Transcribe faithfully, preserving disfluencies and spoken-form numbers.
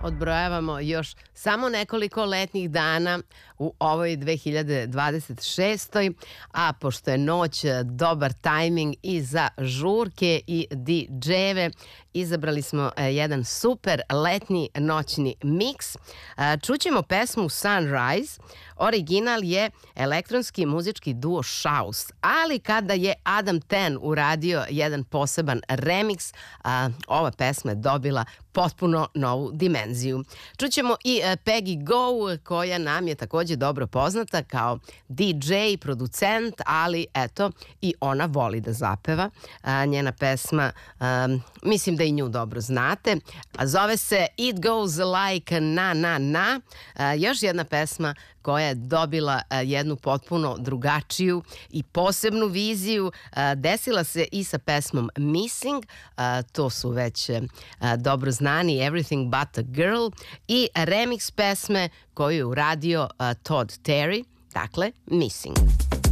odbrojavamo još samo nekoliko letnjih dana u ovoj dve hiljade dvadeset šestoj. A pošto je noć dobar tajming i za žurke i di džejeve, izabrali smo jedan super letnji noćni miks. Čućemo pesmu Sunrise. Original je elektronski muzički duo Shouse, ali kada je Adam Ten uradio jedan poseban remix, ova pesma je dobila potpuno novu dimenziju. Čućemo i Peggy Gou, koja nam je takođe dobro poznata kao di džej, producent, ali eto, i ona voli da zapeva. Njena pesma, mislim da i nju dobro znate, zove se It Goes Like Na Na Na. Još jedna pesma koja je dobila jednu potpuno drugačiju i posebnu viziju. Desila se i sa pesmom Missing, to su već dobro znani Everything But A Girl, i remix pesme koju je uradio Todd Terry, dakle Missing.